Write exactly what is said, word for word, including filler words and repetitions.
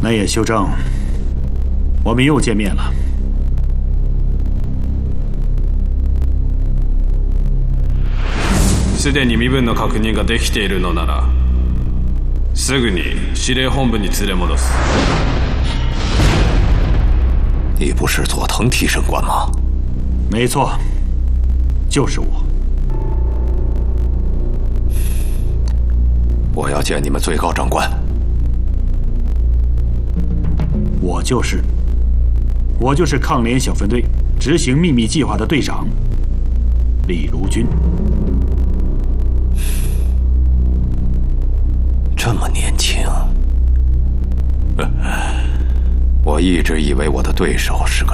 南野修正，我们又见面了。 すでに身分の確認ができているのなら、すぐに司令本部に連れ戻す。 你不是佐藤替身官吗？ 没错，就是我。 我要见你们最高长官。 我就是，我就是抗联小分队执行秘密计划的队长李如君。 这么年轻，我一直以为我的对手是个